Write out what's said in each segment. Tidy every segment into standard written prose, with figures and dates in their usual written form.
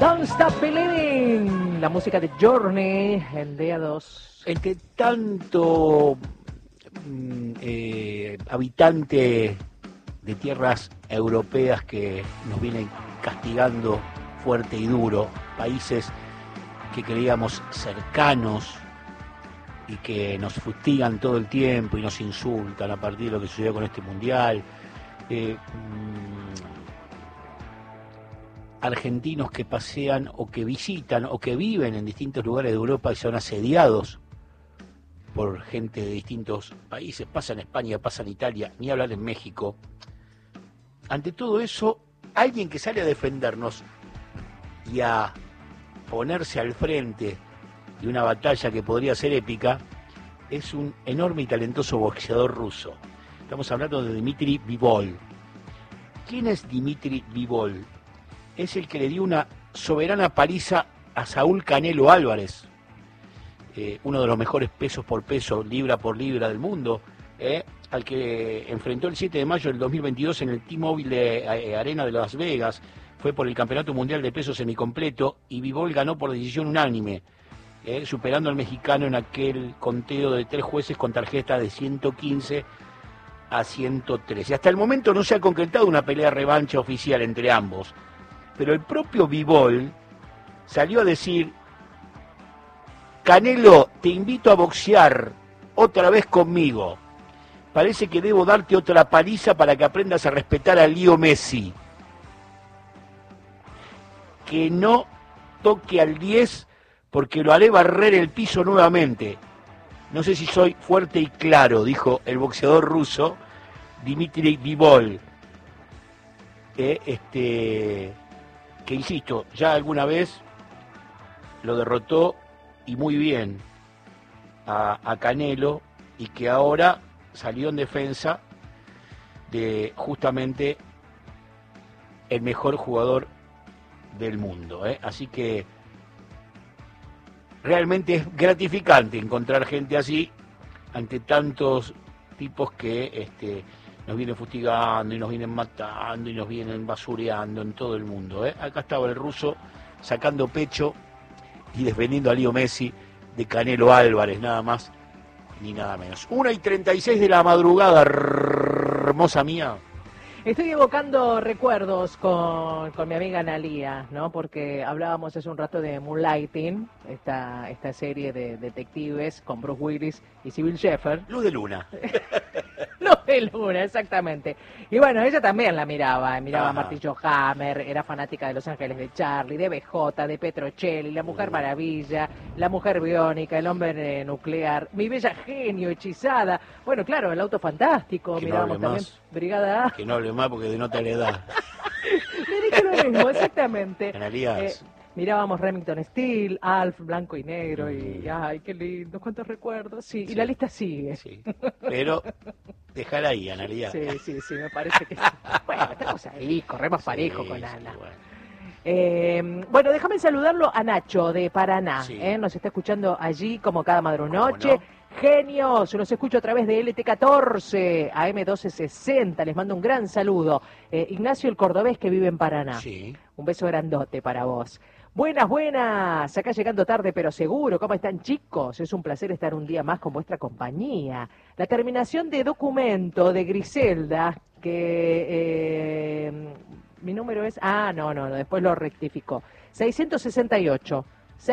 Don't Stop Believing, la música de Journey en Día 2. Entre tanto habitante de tierras europeas que nos vienen castigando fuerte y duro, países que creíamos cercanos y que nos fustigan todo el tiempo y nos insultan a partir de lo que sucedió con este mundial. Argentinos que pasean o que visitan o que viven en distintos lugares de Europa y son asediados por gente de distintos países, pasa en España, pasa en Italia, ni hablar en México. Ante todo eso, alguien que sale a defendernos y a ponerse al frente de una batalla que podría ser épica, es un enorme y talentoso boxeador ruso. Estamos hablando de Dmitry Bivol. ¿Quién es Dmitry Bivol? Es el que le dio una soberana paliza a Saúl Canelo Álvarez, uno de los mejores pesos por peso, libra por libra del mundo, al que enfrentó el 7 de mayo del 2022 en el T-Mobile Arena de Las Vegas. Fue por el Campeonato Mundial de Peso Semicompleto y Bivol ganó por decisión unánime, superando al mexicano en aquel conteo de 3 jueces con tarjeta de 115 a 113. Hasta el momento no se ha concretado una pelea revancha oficial entre ambos, pero el propio Bivol salió a decir: Canelo, te invito a boxear otra vez conmigo. Parece que debo darte otra paliza para que aprendas a respetar a Leo Messi. Que no toque al 10 porque lo haré barrer el piso nuevamente. No sé si soy fuerte y claro, dijo el boxeador ruso Dmitry Bivol. Que insisto, ya alguna vez lo derrotó y muy bien a Canelo, y que ahora salió en defensa de justamente el mejor jugador del mundo, Así que realmente es gratificante encontrar gente así ante tantos tipos que nos vienen fustigando y nos vienen matando y nos vienen basureando en todo el mundo, Acá estaba el ruso sacando pecho y defendiendo a Leo Messi de Canelo Álvarez, nada más ni nada menos. 1:36 de la madrugada, hermosa mía. Estoy evocando recuerdos con mi amiga Analía, ¿no? Porque hablábamos hace un rato de Moonlighting, esta serie de detectives con Bruce Willis y Sybil Shepherd. Luz de luna. Luz de luna, exactamente. Y bueno, ella también la miraba a Martillo Hammer, era fanática de Los Ángeles de Charlie, de BJ, de Petrocelli, La Mujer Maravilla, La Mujer Biónica, El Hombre Nuclear, Mi Bella Genio, Hechizada. Bueno, claro, El Auto Fantástico, que mirábamos no también más. Brigada A. Que no hable más porque denota la edad. Le dije lo mismo, exactamente. Analías. Mirábamos Remington Steel, Alf, Blanco y Negro, y ay, qué lindo, cuántos recuerdos. Sí, y la lista sigue. Sí, pero déjala ahí, Analías. Sí, me parece que sí. Bueno, estamos ahí, corremos parejo con Ana. Bueno. Bueno, déjame saludarlo a Nacho de Paraná, Sí. Nos está escuchando allí como cada madrunoche. ¿Cómo no? Genios, los escucho a través de LT14, AM1260, les mando un gran saludo. Ignacio el Cordobés, que vive en Paraná. Sí. Un beso grandote para vos. Buenas, acá llegando tarde pero seguro. ¿Cómo están, chicos? Es un placer estar un día más con vuestra compañía. La terminación de documento de Griselda, que mi número es... no, después lo rectificó. 668,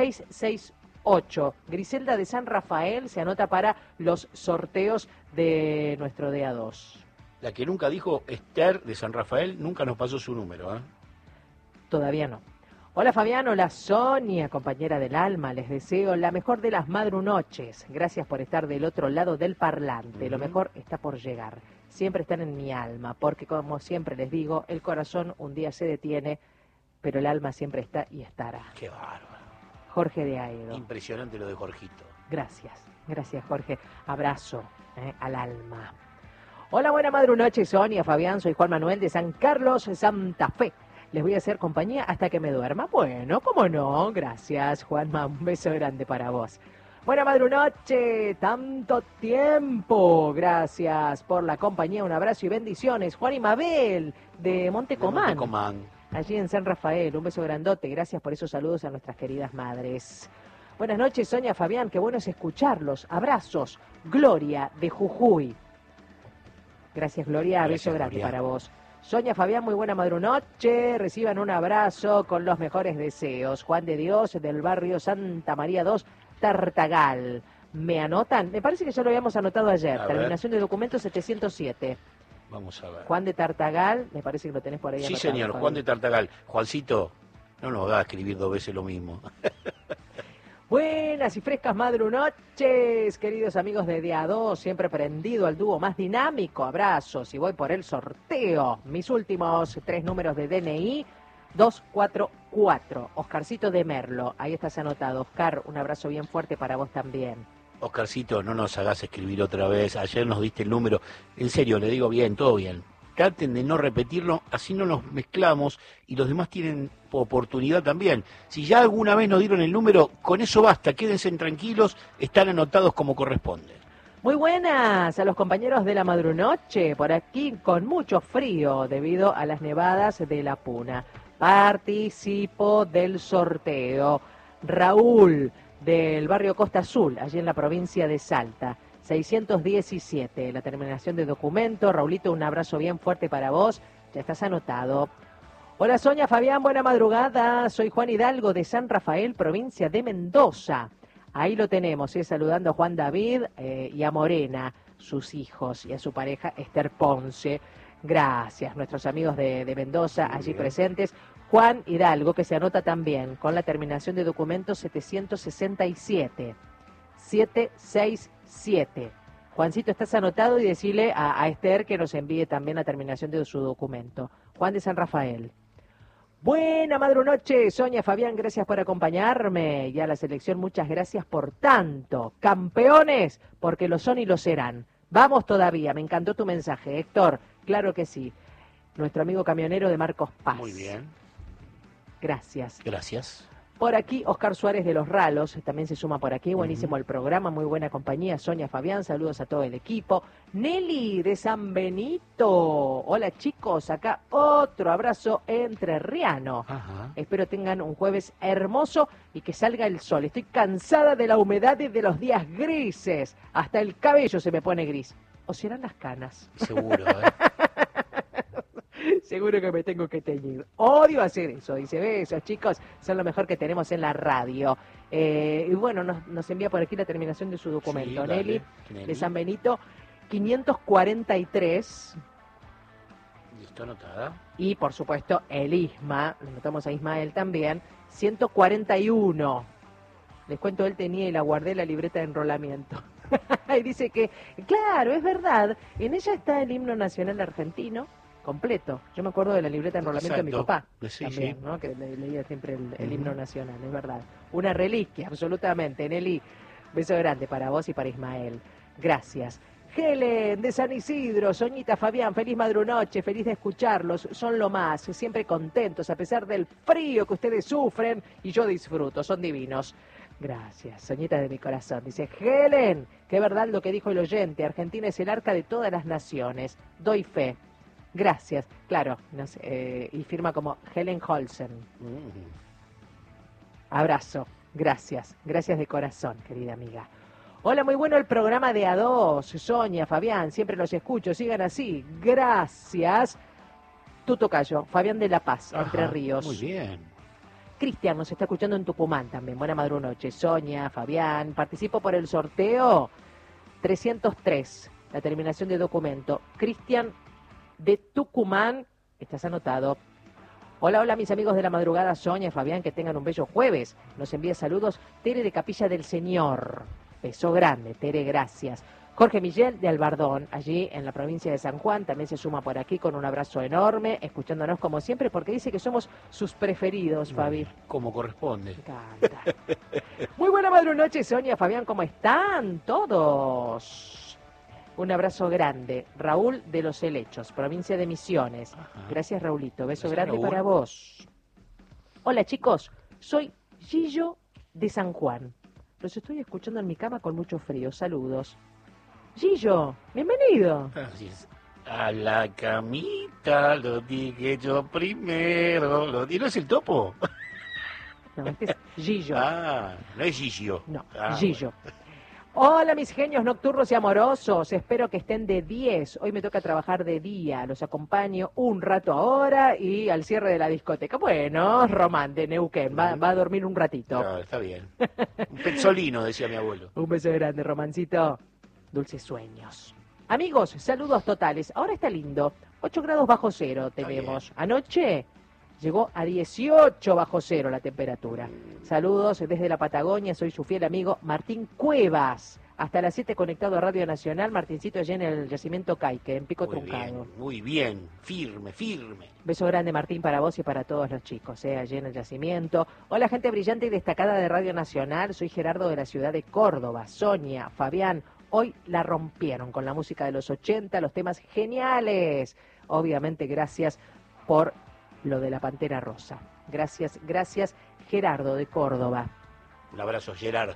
668. Griselda de San Rafael se anota para los sorteos de nuestro DA2. La que nunca dijo Esther de San Rafael nunca nos pasó su número, Todavía no. Hola Fabián, hola Sonia, compañera del alma, les deseo la mejor de las madrunoches. Gracias por estar del otro lado del parlante, lo mejor está por llegar. Siempre están en mi alma, porque como siempre les digo, el corazón un día se detiene, pero el alma siempre está y estará. Qué bárbaro. Jorge de Aedo. Impresionante lo de Jorgito. Gracias Jorge. Abrazo al alma. Hola, buena madrunoche Sonia, Fabián, soy Juan Manuel de San Carlos, Santa Fe. Les voy a hacer compañía hasta que me duerma. Bueno, cómo no. Gracias, Juanma. Un beso grande para vos. Buena madrunoche. Tanto tiempo. Gracias por la compañía. Un abrazo y bendiciones. Juan y Mabel, de Montecomán. allí en San Rafael. Un beso grandote, gracias por esos saludos a nuestras queridas madres. Buenas noches, Sonia, Fabián, qué bueno es escucharlos. Abrazos, Gloria de Jujuy. Gracias, Gloria, Gracias, beso grande Gloria. para vos. Sonia, Fabián, muy buena madrunoche, reciban un abrazo con los mejores deseos. Juan de Dios, del barrio Santa María 2, Tartagal. ¿Me anotan? Me parece que ya lo habíamos anotado ayer. A ver. Terminación de documento 707. Vamos a ver. Juan de Tartagal, me parece que lo tenés por ahí Sí, anotado, señor, Fabi. Juan de Tartagal. Juancito, no nos da a escribir 2 veces lo mismo. Buenas y frescas madrunoches, queridos amigos de Día 2, siempre prendido al dúo más dinámico. Abrazos y voy por el sorteo. Mis últimos 3 números de DNI, 244. Oscarcito de Merlo, ahí estás anotado. Oscar, un abrazo bien fuerte para vos también. Oscarcito, no nos hagas escribir otra vez. Ayer nos diste el número. En serio, le digo bien, todo bien. Traten de no repetirlo, así no nos mezclamos y los demás tienen oportunidad también. Si ya alguna vez nos dieron el número, con eso basta, quédense tranquilos, están anotados como corresponde. Muy buenas a los compañeros de la madrunoche, por aquí con mucho frío debido a las nevadas de la Puna. Participo del sorteo. Raúl, del barrio Costa Azul, allí en la provincia de Salta. 617, la terminación de documento. Raulito, un abrazo bien fuerte para vos, ya estás anotado. Hola Sonia, Fabián, buena madrugada. Soy Juan Hidalgo de San Rafael, provincia de Mendoza. Ahí lo tenemos, saludando a Juan David y a Morena, sus hijos, y a su pareja Esther Ponce. Gracias, nuestros amigos de Mendoza allí presentes. Juan Hidalgo, que se anota también con la terminación de documento 767. 767. Juancito, estás anotado y decirle a Esther que nos envíe también la terminación de su documento. Juan de San Rafael. Buena madrunoche, Sonia, Fabián, gracias por acompañarme. Y a la selección, muchas gracias por tanto. Campeones, porque lo son y lo serán. Vamos todavía, me encantó tu mensaje, Héctor. Claro que sí. Nuestro amigo camionero de Marcos Paz. Muy bien. Gracias. Gracias. Por aquí, Oscar Suárez de Los Ralos, también se suma por aquí, buenísimo el programa, muy buena compañía. Sonia, Fabián, saludos a todo el equipo. Nelly de San Benito, hola chicos, acá otro abrazo entrerriano. Ajá. Espero tengan un jueves hermoso y que salga el sol. Estoy cansada de la humedad y de los días grises, hasta el cabello se me pone gris. ¿O serán las canas? Seguro, ¿eh? Seguro que me tengo que teñir. Odio hacer eso, dice, besos chicos, son lo mejor que tenemos en la radio. Y bueno, nos envía por aquí la terminación de su documento. Sí, dale, Nelly, Nelly. de San Benito, 543. Listo, anotada. Y por supuesto, el ISMA, lo notamos a Ismael también, 141. Les cuento, él tenía y la guardé la libreta de enrolamiento. Y dice que, claro, es verdad, en ella está el himno nacional argentino completo. Yo me acuerdo de la libreta de enrolamiento de mi Exacto. papá Sí, también, sí. ¿no? Que leía siempre el himno nacional, es verdad. Una reliquia, absolutamente. Nelly, beso grande para vos y para Ismael. Gracias. Helen de San Isidro, Soñita, Fabián, feliz madrunoche, feliz de escucharlos, son lo más, siempre contentos a pesar del frío que ustedes sufren y yo disfruto, son divinos. Gracias, Soñita de mi corazón. Dice Helen, qué verdad lo que dijo el oyente, Argentina es el arca de todas las naciones, doy fe. Gracias, claro, no sé, y firma como Helen Holsen. Abrazo, gracias, gracias de corazón, querida amiga. Hola, muy bueno el programa de A2, Sonia, Fabián, siempre los escucho, sigan así, gracias. Tu tocayo, Fabián de La Paz, Ajá, Entre Ríos. Muy bien. Cristian nos está escuchando en Tucumán también, buena madrunoche. Sonia, Fabián, participo por el sorteo 303, la terminación de documento. Cristian de Tucumán, estás anotado. Hola, hola mis amigos de la madrugada, Sonia, Fabián, que tengan un bello jueves. Nos envía saludos Tere de Capilla del Señor. Beso grande, Tere, gracias. Jorge Miguel de Albardón, allí en la provincia de San Juan, también se suma por aquí con un abrazo enorme, escuchándonos como siempre, porque dice que somos sus preferidos, Fabi. Como corresponde. Me encanta. Muy buena madrunoche, Sonia, Fabián, ¿cómo están todos? Un abrazo grande. Raúl de Los Helechos, provincia de Misiones. Ajá. Gracias, Raulito. Beso Gracias, grande Raúl. para vos. Hola, chicos. Soy Gillo de San Juan. Los estoy escuchando en mi cama con mucho frío. Saludos. Gillo, bienvenido. A la camita lo dije yo primero. ¿Y no es el topo? No, este es Gillo. Ah, no es Gillo. No, Ah, Gillo. Hola mis genios nocturnos y amorosos, espero que estén de 10. Hoy me toca trabajar de día, los acompaño un rato ahora y al cierre de la discoteca. Bueno, Román de Neuquén, va a dormir un ratito. No, está bien. Un pezzolino, decía mi abuelo. Un beso grande, Romancito. Dulces sueños. Amigos, saludos totales. Ahora está lindo. 8 grados bajo cero tenemos. Anoche llegó a 18 bajo cero la temperatura. Saludos desde la Patagonia. Soy su fiel amigo Martín Cuevas. Hasta las 7 conectado a Radio Nacional. Martincito allá en el yacimiento Caique, en Pico Truncado. Muy bien. Firme, firme. Beso grande, Martín, para vos y para todos los chicos, allí en el yacimiento. Hola, gente brillante y destacada de Radio Nacional. Soy Gerardo de la ciudad de Córdoba. Sonia, Fabián, hoy la rompieron con la música de los 80, los temas geniales. Obviamente, gracias por lo de la Pantera Rosa. Gracias, gracias, Gerardo de Córdoba. Un abrazo, Gerard.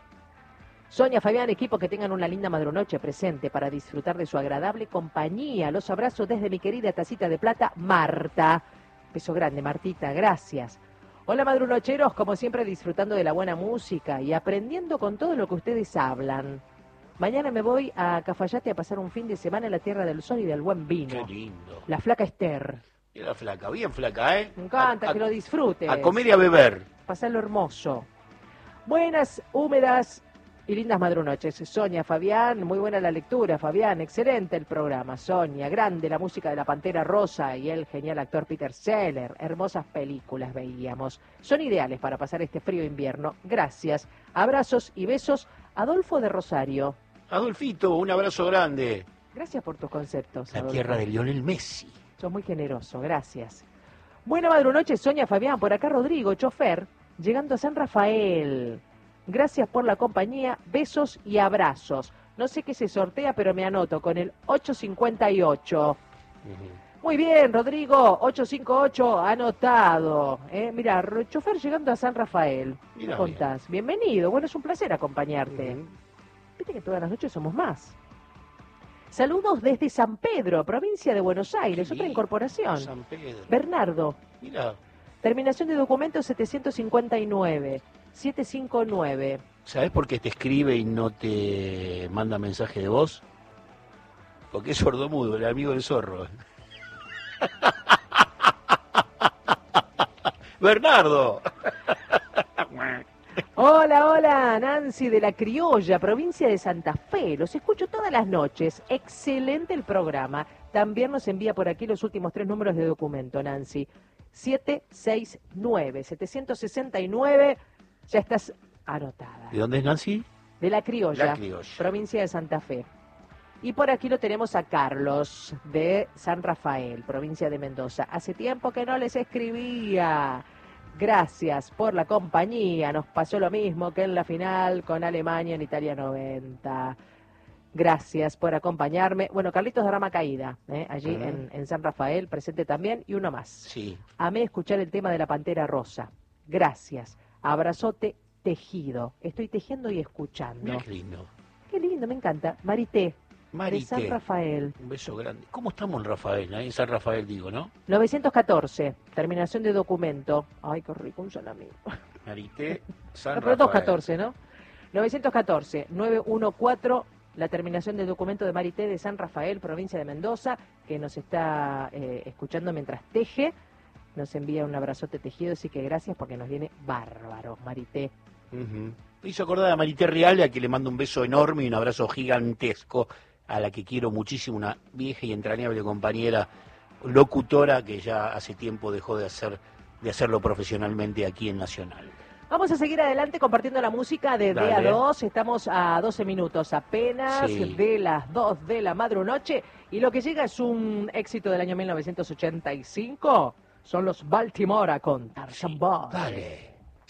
Sonia, Fabián, equipo, que tengan una linda madrunoche presente para disfrutar de su agradable compañía. Los abrazo desde mi querida tacita de plata, Marta. Beso grande, Martita, gracias. Hola, madrunocheros, como siempre disfrutando de la buena música y aprendiendo con todo lo que ustedes hablan. Mañana me voy a Cafayate a pasar un fin de semana en la Tierra del Sol y del buen vino. Qué lindo. La flaca Esther. Y la flaca, bien flaca, ¿eh? Me encanta, que lo disfrutes. A comer y a beber. Pasarlo hermoso. Buenas, húmedas y lindas madrunoches. Sonia, Fabián, muy buena la lectura, Fabián, excelente el programa. Sonia, grande la música de la Pantera Rosa y el genial actor Peter Seller. Hermosas películas veíamos. Son ideales para pasar este frío invierno. Gracias. Abrazos y besos. Adolfo de Rosario. Adolfito, un abrazo grande. Gracias por tus conceptos, La Adolfo. tierra de Lionel Messi. Sos muy generoso, gracias. Buena madrunoche, Sonia, Fabián, por acá Rodrigo, chofer, llegando a San Rafael. Gracias por la compañía, besos y abrazos. No sé qué se sortea, pero me anoto con el 858. Muy bien, Rodrigo, 858, anotado. Mira, chofer llegando a San Rafael. ¿Qué contás? Bienvenido, bueno, es un placer acompañarte. Viste que todas las noches somos más. Saludos desde San Pedro, provincia de Buenos Aires, otra incorporación. San Pedro. Bernardo. Mira. Terminación de documento 759. 759. ¿Sabés por qué te escribe y no te manda mensaje de voz? Porque es sordomudo, el amigo del zorro. Bernardo. Hola, hola, Nancy de La Criolla, provincia de Santa Fe. Los escucho todas las noches. Excelente el programa. También nos envía por aquí los últimos 3 números de documento, Nancy. 769, 769. Ya estás anotada. ¿De dónde es Nancy? De La Criolla, La Criolla, provincia de Santa Fe. Y por aquí lo tenemos a Carlos, de San Rafael, provincia de Mendoza. Hace tiempo que no les escribía. Gracias por la compañía. Nos pasó lo mismo que en la final con Alemania en Italia 90. Gracias por acompañarme. Bueno, Carlitos de Rama Caída, allí en San Rafael, presente también. Y uno más. Sí. Amé escuchar el tema de la Pantera Rosa. Gracias. Abrazote tejido. Estoy tejiendo y escuchando. Mira qué lindo. Qué lindo, me encanta. Marité. Marité. De San Rafael. Un beso grande. ¿Cómo estamos en Rafael? En San Rafael digo, ¿no? 914. Terminación de documento. Ay, qué rico un salami. Marité, San Pero Rafael. 214, ¿no? 914. 914. La terminación del documento de Marité de San Rafael, provincia de Mendoza, que nos está escuchando mientras teje. Nos envía un abrazote tejido, así que gracias porque nos viene bárbaro, Marité. Me hizo acordar a Marité Reale, a quien le mando un beso enorme y un abrazo gigantesco, a la que quiero muchísimo, una vieja y entrañable compañera locutora que ya hace tiempo dejó de hacerlo profesionalmente aquí en Nacional. Vamos a seguir adelante compartiendo la música de Dale. DA2. Estamos a 12 minutos apenas de las 2 de la madrunoche. Y lo que llega es un éxito del año 1985. Son los Baltimora con Tarzan Boy. Dale.